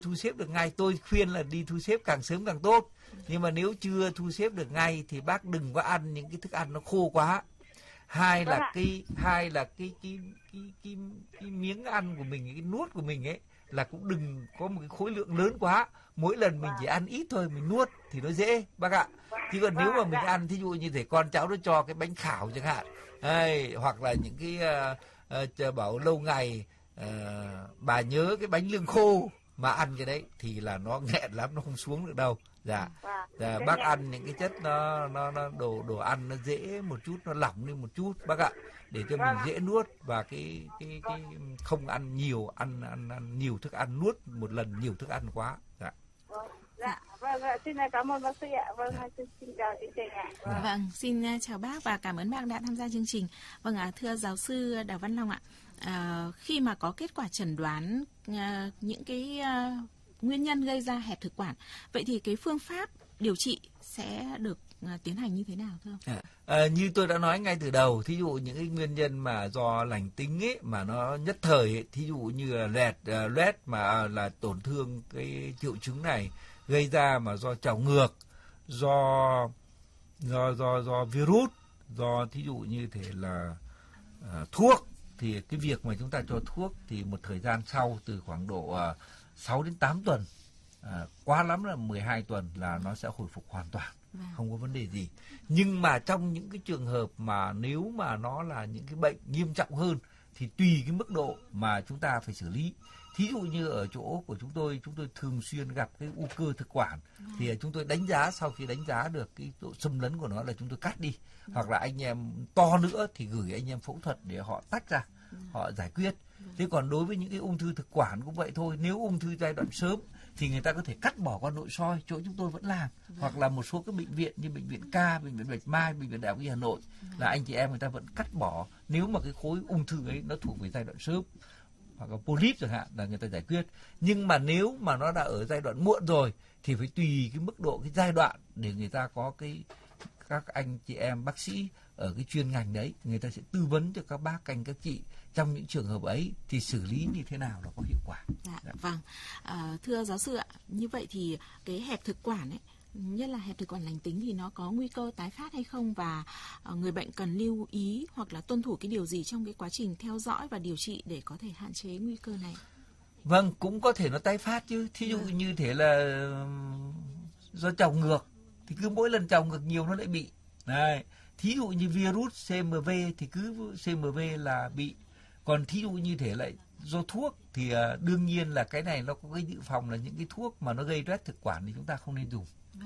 thu xếp được ngay, tôi khuyên là đi thu xếp càng sớm càng tốt. Nhưng mà nếu chưa thu xếp được ngay thì bác đừng có ăn những cái thức ăn nó khô quá. Hai là cái miếng ăn của mình, cái nuốt của mình ấy là cũng đừng có một cái khối lượng lớn quá. Mỗi lần mình chỉ ăn ít thôi, mình nuốt thì nó dễ bác ạ. Chứ còn nếu mà mình ăn, thí dụ như thể con cháu nó cho cái bánh khảo chẳng hạn, hoặc là những cái bảo lâu ngày bà nhớ cái bánh lương khô mà ăn cái đấy thì là nó nghẹn lắm, nó không xuống được đâu. Dạ, bác ăn những cái chất nó đồ ăn nó dễ một chút, nó lỏng đi một chút bác ạ, để cho mình dễ nuốt. Và cái không ăn nhiều, ăn nhiều thức ăn, nuốt một lần nhiều thức ăn quá. Xin cảm ơn bác sĩ ạ. Xin chào chương trình ạ. Vâng, xin chào bác và cảm ơn bác đã tham gia chương trình. Vâng ạ, thưa giáo sư Đào Văn Long ạ, khi mà có kết quả chẩn đoán những cái nguyên nhân gây ra hẹp thực quản, vậy thì cái phương pháp điều trị sẽ được tiến hành như thế nào thưa ông? Như tôi đã nói ngay từ đầu, thí dụ những cái nguyên nhân mà do lành tính ấy, mà nó nhất thời ấy, thí dụ như là loét mà là tổn thương cái triệu chứng này gây ra mà do trào ngược, do virus, do thí dụ như thể là thuốc, thì cái việc mà chúng ta cho thuốc thì một thời gian sau, từ khoảng độ 6 đến 8 tuần, quá lắm là 12 tuần là nó sẽ hồi phục hoàn toàn, không có vấn đề gì. Nhưng mà trong những cái trường hợp mà nếu mà nó là những cái bệnh nghiêm trọng hơn thì tùy cái mức độ mà chúng ta phải xử lý. Thí dụ như ở chỗ của chúng tôi thường xuyên gặp cái u cơ thực quản, thì chúng tôi đánh giá, sau khi đánh giá được cái độ xâm lấn của nó là chúng tôi cắt đi, hoặc là anh em to nữa thì gửi anh em phẫu thuật để họ tách ra, họ giải quyết. Thế còn đối với những cái ung thư thực quản cũng vậy thôi. Nếu ung thư giai đoạn sớm thì người ta có thể cắt bỏ qua nội soi, chỗ chúng tôi vẫn làm. Hoặc là một số các bệnh viện như bệnh viện K, bệnh viện Bạch Mai, bệnh viện Đại học Y Hà Nội là anh chị em người ta vẫn cắt bỏ nếu mà cái khối ung thư ấy nó thuộc về giai đoạn sớm, hoặc là polyp chẳng hạn là người ta giải quyết. Nhưng mà nếu mà nó đã ở giai đoạn muộn rồi thì phải tùy cái mức độ, cái giai đoạn để người ta có các anh chị em bác sĩ ở cái chuyên ngành đấy, người ta sẽ tư vấn cho các bác các chị trong những trường hợp ấy thì xử lý như thế nào là có hiệu quả. Vâng, thưa giáo sư ạ, như vậy thì cái hẹp thực quản ấy, nhất là hẹp thực quản lành tính thì nó có nguy cơ tái phát hay không, và người bệnh cần lưu ý hoặc là tuân thủ cái điều gì trong cái quá trình theo dõi và điều trị để có thể hạn chế nguy cơ này? Vâng, cũng có thể nó tái phát chứ. Thí dụ như thế là do trào ngược thì cứ mỗi lần trào ngược nhiều nó lại bị. Đấy. Thí dụ như virus CMV thì cứ CMV là bị. Còn thí dụ như thế lại do thuốc thì đương nhiên là cái này nó có cái dự phòng là những cái thuốc mà nó gây loét thực quản thì chúng ta không nên dùng.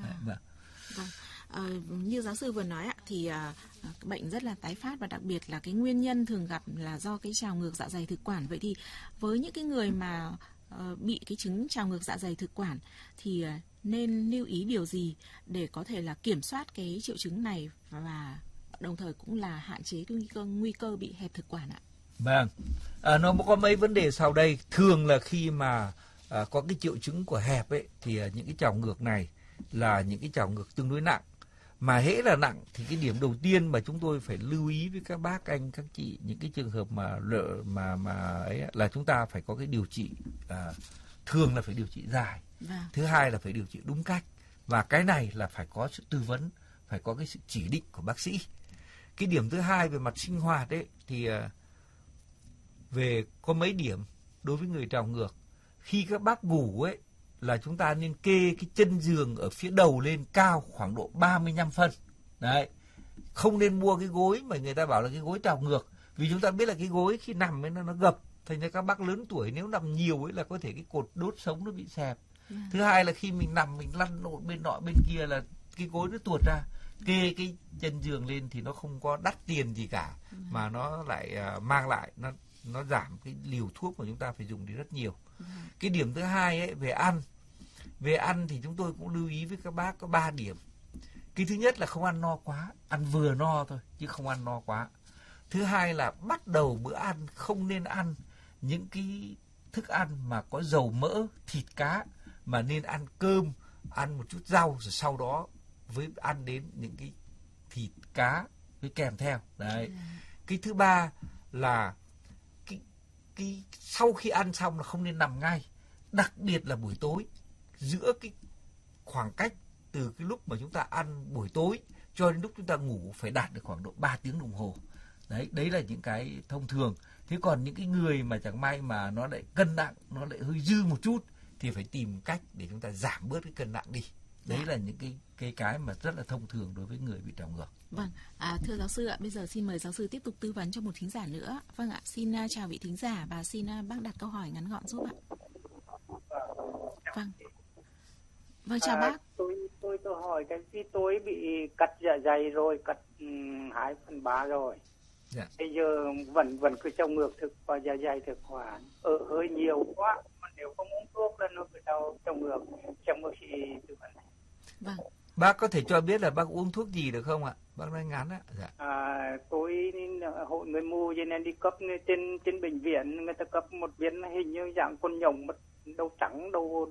Như giáo sư vừa nói ạ, thì bệnh rất là tái phát và đặc biệt là cái nguyên nhân thường gặp là do cái trào ngược dạ dày thực quản. Vậy thì với những cái người mà bị cái chứng trào ngược dạ dày thực quản thì nên lưu ý điều gì để có thể là kiểm soát cái triệu chứng này và đồng thời cũng là hạn chế cái nguy cơ bị hẹp thực quản ạ? Vâng, nó có mấy vấn đề sau đây. Thường là khi mà có cái triệu chứng của hẹp ấy thì những cái trào ngược này là những cái trào ngược tương đối nặng. Mà hễ là nặng thì cái điểm đầu tiên mà chúng tôi phải lưu ý với các bác các chị, những cái trường hợp mà ấy là chúng ta phải có cái điều trị, thường là phải điều trị dài. Thứ hai là phải điều trị đúng cách, và cái này là phải có sự tư vấn, phải có cái sự chỉ định của bác sĩ. Cái điểm thứ hai về mặt sinh hoạt ấy thì về có mấy điểm đối với người trào ngược. Khi các bác ngủ ấy là chúng ta nên kê cái chân giường ở phía đầu lên cao khoảng độ 35 phân. Đấy. Không nên mua cái gối mà người ta bảo là cái gối trào ngược, vì chúng ta biết là cái gối khi nằm ấy nó gập, thành ra các bác lớn tuổi nếu nằm nhiều ấy là có thể cái cột đốt sống nó bị xẹp. Thứ hai là khi mình nằm mình lăn lộn bên nọ bên kia là cái gối nó tuột ra. Kê cái chân giường lên thì nó không có đắt tiền gì cả, mà nó lại mang lại nó giảm cái liều thuốc mà chúng ta phải dùng đi rất nhiều. Cái điểm thứ hai ấy về ăn thì chúng tôi cũng lưu ý với các bác có 3 điểm. Cái thứ nhất là không ăn no quá, ăn vừa no thôi chứ không ăn no quá. Thứ hai là bắt đầu bữa ăn không nên ăn những cái thức ăn mà có dầu mỡ, thịt cá, mà nên ăn cơm, ăn một chút rau rồi sau đó với ăn đến những cái thịt cá với kèm theo. Đấy. Cái thứ ba là cái sau khi ăn xong là không nên nằm ngay. đặc biệt là buổi tối, giữa cái khoảng cách từ cái lúc mà chúng ta ăn buổi tối cho đến lúc chúng ta ngủ phải đạt được khoảng độ 3 tiếng đồng hồ. Đấy là những cái thông thường. Thế còn những cái người mà chẳng may mà nó lại cân nặng, nó lại hơi dư một chút thì phải tìm cách để chúng ta giảm bớt cái cân nặng đi. Đấy là những cái mà rất là thông thường đối với người bị trào ngược. Vâng, thưa giáo sư ạ, bây giờ xin mời giáo sư tiếp tục tư vấn cho một thính giả nữa. Vâng ạ, xin chào vị thính giả và xin bác đặt câu hỏi ngắn gọn giúp ạ. Vâng, chào bác. Tôi hỏi cái gì, tôi bị cắt dạ dày rồi, cắt 2/3 rồi. Dạ. Bây giờ vẫn cứ trào ngược thực và dạ dày thực quản hơi nhiều quá, mà nếu không uống thuốc là nó cứ trào ngược thì tư vấn. Vâng. Bác có thể cho biết là bác uống thuốc gì được không ạ? Bác nói ngắn ạ. Dạ. Tôi hội người mù cho nên đi cấp trên bệnh viện, người ta cấp một viên hình như dạng con nhộng đầu trắng, đầu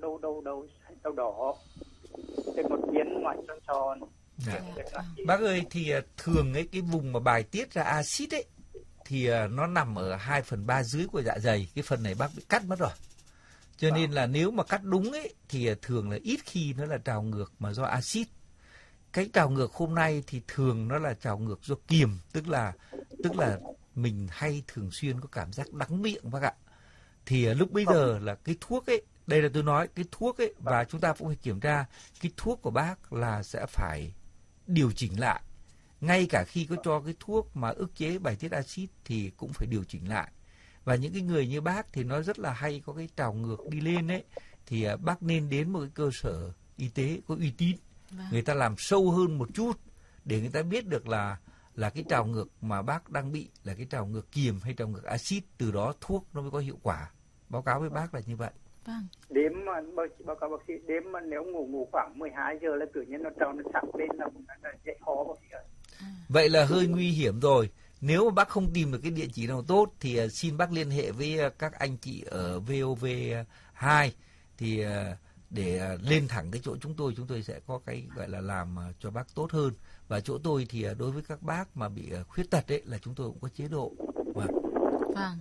đỏ, trên một viên ngoài tròn. Dạ. Bác ơi, thì thường ấy cái vùng mà bài tiết ra axit ấy thì nó nằm ở 2/3 dưới của dạ dày. Cái phần này bác bị cắt mất rồi. Cho nên là nếu mà cắt đúng ấy thì thường là ít khi nó là trào ngược mà do axit. Cái trào ngược hôm nay thì thường nó là trào ngược do kiềm, tức là mình hay thường xuyên có cảm giác đắng miệng bác ạ. Thì lúc bây giờ là cái thuốc ấy, đây là tôi nói cái thuốc ấy, và chúng ta cũng phải kiểm tra cái thuốc của bác là sẽ phải điều chỉnh lại. Ngay cả khi có cho cái thuốc mà ức chế bài tiết axit thì cũng phải điều chỉnh lại. Và những cái người như bác thì nó rất là hay có cái trào ngược đi lên ấy, thì bác nên đến một cái cơ sở y tế có uy tín. Người ta làm sâu hơn một chút để người ta biết được là cái trào ngược mà bác đang bị là cái trào ngược kiềm hay trào ngược axit, từ đó thuốc nó mới có hiệu quả. Báo cáo với bác là như vậy. Vâng. Đêm mà báo cáo bác sĩ, đêm mà nếu ngủ khoảng 12 giờ là tự nhiên nó trào, nó sặc lên là dễ khó bác sĩ ơi. Vậy là hơi nguy hiểm rồi. Nếu mà bác không tìm được cái địa chỉ nào tốt thì xin bác liên hệ với các anh chị ở VOV2 thì để lên thẳng cái chỗ chúng tôi sẽ có cái gọi là làm cho bác tốt hơn. Và chỗ tôi thì đối với các bác mà bị khuyết tật ấy là chúng tôi cũng có chế độ. Vâng.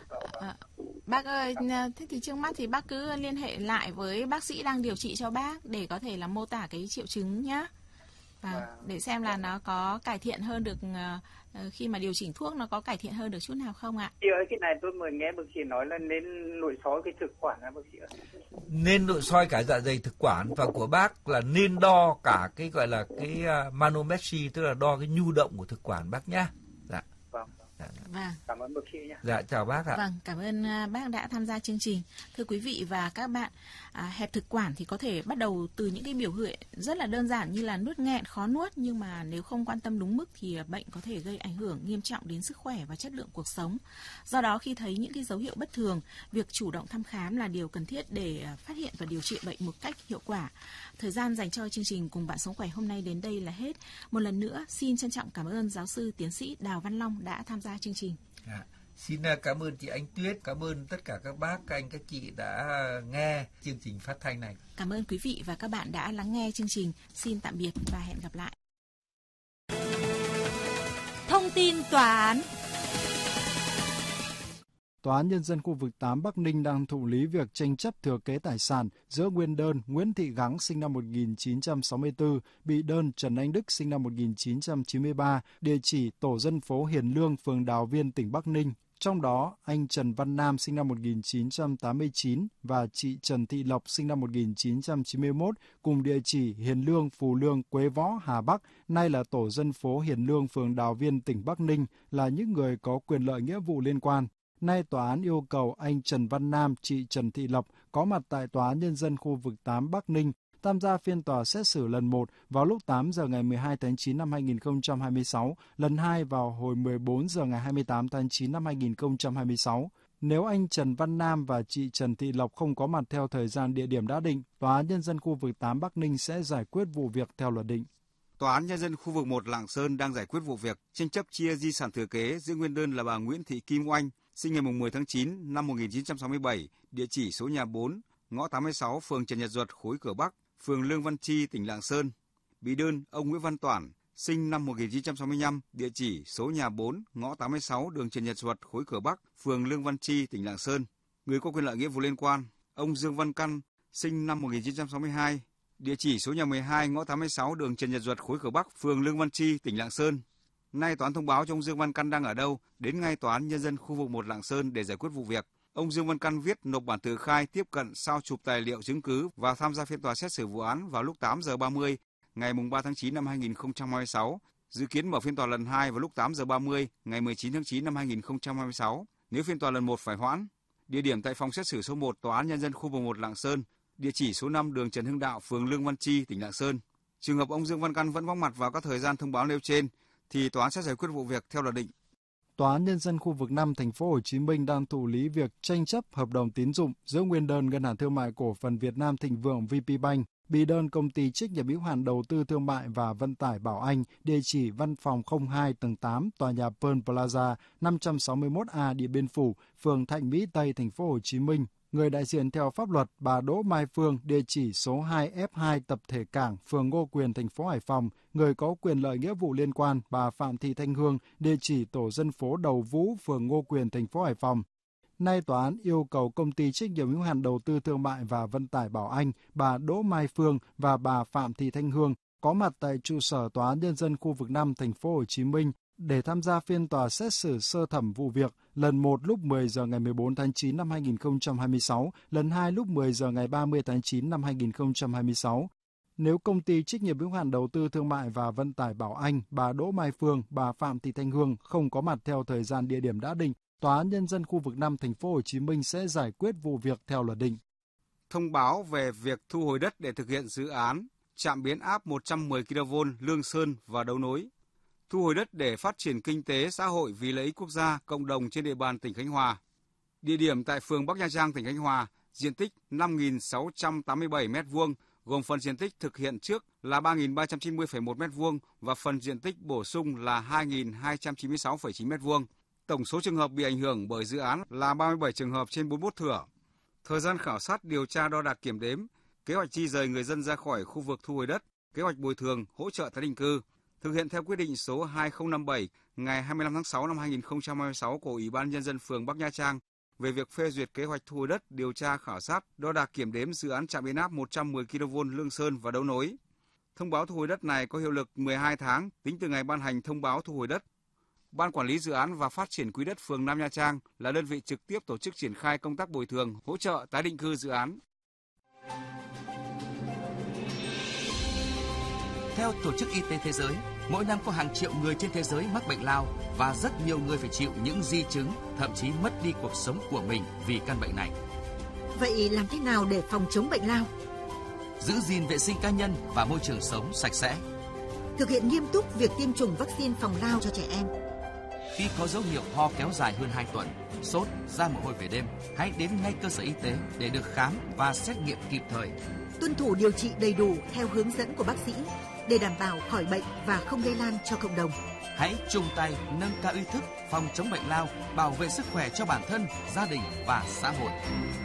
Bác ơi, thế thì trước mắt thì bác cứ liên hệ lại với bác sĩ đang điều trị cho bác để có thể là mô tả cái triệu chứng nhá. Để xem là nó có cải thiện hơn được, khi mà điều chỉnh thuốc nó có cải thiện hơn được chút nào không ạ? Chị ơi, cái này tôi mới nghe bác sĩ nói là nên nội soi cái thực quản bác sĩ ơi. Nên nội soi cả dạ dày thực quản, và của bác là nên đo cả cái gọi là cái manometry, tức là đo cái nhu động của thực quản bác nhá. Dạ. Vâng. Cảm ơn bác sĩ nhé. Dạ, chào bác ạ. Vâng, cảm ơn bác đã tham gia chương trình. Thưa quý vị và các bạn, hẹp thực quản thì có thể bắt đầu từ những cái biểu hiện rất là đơn giản như là nuốt nghẹn, khó nuốt, nhưng mà nếu không quan tâm đúng mức thì bệnh có thể gây ảnh hưởng nghiêm trọng đến sức khỏe và chất lượng cuộc sống. Do đó khi thấy những cái dấu hiệu bất thường, việc chủ động thăm khám là điều cần thiết để phát hiện và điều trị bệnh một cách hiệu quả. Thời gian dành cho chương trình Cùng Bạn Sống Khỏe hôm nay đến đây là hết. Một lần nữa xin trân trọng cảm ơn giáo sư tiến sĩ Đào Văn Long đã tham gia chương trình. Xin cảm ơn chị Anh Tuyết, cảm ơn tất cả các bác, các anh, các chị đã nghe chương trình phát thanh này. Cảm ơn quý vị và các bạn đã lắng nghe chương trình. Xin tạm biệt và hẹn gặp lại. Thông tin tòa án. Tòa án Nhân dân khu vực 8 Bắc Ninh đang thụ lý việc tranh chấp thừa kế tài sản giữa nguyên đơn Nguyễn Thị Gắng sinh năm 1964, bị đơn Trần Anh Đức sinh năm 1993, địa chỉ tổ dân phố Hiền Lương, phường Đào Viên, tỉnh Bắc Ninh. Trong đó, anh Trần Văn Nam sinh năm 1989 và chị Trần Thị Lộc sinh năm 1991 cùng địa chỉ Hiền Lương, Phù Lương, Quế Võ, Hà Bắc, nay là tổ dân phố Hiền Lương, phường Đào Viên, tỉnh Bắc Ninh, là những người có quyền lợi nghĩa vụ liên quan. Nay tòa án yêu cầu anh Trần Văn Nam, chị Trần Thị Lộc có mặt tại Tòa án Nhân dân khu vực 8 Bắc Ninh, tham gia phiên tòa xét xử lần 1 vào lúc 8 giờ ngày 12 tháng 9 năm 2026, lần 2 vào hồi 14 giờ ngày 28 tháng 9 năm 2026. Nếu anh Trần Văn Nam và chị Trần Thị Lộc không có mặt theo thời gian địa điểm đã định, Tòa án Nhân dân khu vực 8 Bắc Ninh sẽ giải quyết vụ việc theo luật định. Tòa án Nhân dân khu vực 1 Lạng Sơn đang giải quyết vụ việc tranh chấp chia di sản thừa kế giữa nguyên đơn là bà Nguyễn Thị Kim Oanh, sinh ngày 10 tháng 9 năm 1967, địa chỉ số nhà 4, ngõ 86, phường Trần Nhật Duật, khối Cửa Bắc, phường Lương Văn Chi, tỉnh Lạng Sơn. Bị đơn ông Nguyễn Văn Toản, sinh năm 1965, địa chỉ số nhà 4, ngõ 86, đường Trần Nhật Duật, khối Cửa Bắc, phường Lương Văn Chi, tỉnh Lạng Sơn. Người có quyền lợi nghĩa vụ liên quan, ông Dương Văn Căn, sinh năm 1962, địa chỉ số nhà 12 ngõ 86 đường Trần Nhật Duật, khối Cửa Bắc, phường Lương Văn Chi, tỉnh Lạng Sơn. Nay tòa án thông báo cho ông Dương Văn Căn đang ở đâu, đến ngay Tòa án Nhân dân khu vực 1 Lạng Sơn để giải quyết vụ việc. Ông Dương Văn Căn viết nộp bản tờ khai, tiếp cận, sao chụp tài liệu chứng cứ và tham gia phiên tòa xét xử vụ án vào lúc 8 giờ 30 ngày 3 tháng 9 năm 2026. Dự kiến mở phiên tòa lần 2 vào lúc 8 giờ 30 ngày 19 tháng 9 năm 2026. Nếu phiên tòa lần 1 phải hoãn. Địa điểm tại phòng xét xử số 1 Tòa án Nhân dân khu vực 1 Lạng Sơn, địa chỉ số 5 đường Trần Hưng Đạo, phường Lương Văn Chi, tỉnh Lạng Sơn. Trường hợp ông Dương Văn Căn vẫn vắng mặt vào các thời gian thông báo nêu trên thì tòa án sẽ giải quyết vụ việc theo luật định. Tòa án Nhân dân khu vực 5 thành phố Hồ Chí Minh đang thụ lý việc tranh chấp hợp đồng tín dụng giữa nguyên đơn Ngân hàng Thương mại Cổ phần Việt Nam Thịnh Vượng VPBank, bị đơn công ty trách nhiệm hữu hạn đầu tư thương mại và vận tải Bảo Anh, địa chỉ văn phòng 02 tầng 8, tòa nhà Pearl Plaza, 561A, Điện Biên Phủ, phường Thạnh Mỹ Tây, thành phố Hồ Chí Minh. Người đại diện theo pháp luật bà Đỗ Mai Phương, địa chỉ số 2F2 tập thể Cảng, phường Ngô Quyền, thành phố Hải Phòng. Người có quyền lợi nghĩa vụ liên quan bà Phạm Thị Thanh Hương, địa chỉ tổ dân phố Đầu Vũ, phường Ngô Quyền, thành phố Hải Phòng. Nay tòa án yêu cầu công ty trách nhiệm hữu hạn đầu tư thương mại và vận tải Bảo Anh, bà Đỗ Mai Phương và bà Phạm Thị Thanh Hương có mặt tại trụ sở Tòa án Nhân dân khu vực 5 thành phố Hồ Chí Minh để tham gia phiên tòa xét xử sơ thẩm vụ việc lần 1 lúc 10 giờ ngày 14 tháng 9 năm 2026, lần 2 lúc 10 giờ ngày 30 tháng 9 năm 2026. Nếu công ty trách nhiệm hữu hạn đầu tư thương mại và vận tải Bảo Anh, bà Đỗ Mai Phương, bà Phạm Thị Thanh Hương không có mặt theo thời gian địa điểm đã định, Tòa án Nhân dân khu vực 5 thành phố Hồ Chí Minh sẽ giải quyết vụ việc theo luật định. Thông báo về việc thu hồi đất để thực hiện dự án trạm biến áp 110 kV Lương Sơn và đấu nối. Thu hồi đất để phát triển kinh tế xã hội vì lợi ích quốc gia, cộng đồng trên địa bàn tỉnh Khánh Hòa. Địa điểm tại phường Bắc Nha Trang, tỉnh Khánh Hòa, diện tích 5.687 m2, gồm phần diện tích thực hiện trước là 3.390,1 m2 và phần diện tích bổ sung là 2.296,9 m2. Tổng số trường hợp bị ảnh hưởng bởi dự án là 37 trường hợp trên 41 thửa. Thời gian khảo sát, điều tra, đo đạc, kiểm đếm, kế hoạch di dời người dân ra khỏi khu vực thu hồi đất, kế hoạch bồi thường, hỗ trợ tái định cư, thực hiện theo quyết định số 2057 ngày 25 tháng 6 năm 2026 của Ủy ban Nhân dân phường Bắc Nha Trang về việc phê duyệt kế hoạch thu hồi đất, điều tra, khảo sát, đo đạc, kiểm đếm dự án trạm biến áp 110 kV Lương Sơn và đấu nối. Thông báo thu hồi đất này có hiệu lực 12 tháng tính từ ngày ban hành thông báo thu hồi đất. Ban Quản lý Dự án và Phát triển Quỹ đất phường Nam Nha Trang là đơn vị trực tiếp tổ chức triển khai công tác bồi thường, hỗ trợ tái định cư dự án. Theo Tổ chức Y tế Thế giới, mỗi năm có hàng triệu người trên thế giới mắc bệnh lao và rất nhiều người phải chịu những di chứng, thậm chí mất đi cuộc sống của mình vì căn bệnh này. Vậy làm thế nào để phòng chống bệnh lao? Giữ gìn vệ sinh cá nhân và môi trường sống sạch sẽ. Thực hiện nghiêm túc việc tiêm chủng vaccine phòng lao cho trẻ em. Khi có dấu hiệu ho kéo dài hơn 2 tuần, sốt, ra mồ hôi về đêm, hãy đến ngay cơ sở y tế để được khám và xét nghiệm kịp thời. Tuân thủ điều trị đầy đủ theo hướng dẫn của bác sĩ để đảm bảo khỏi bệnh và không lây lan cho cộng đồng. Hãy chung tay nâng cao ý thức phòng chống bệnh lao, bảo vệ sức khỏe cho bản thân, gia đình và xã hội.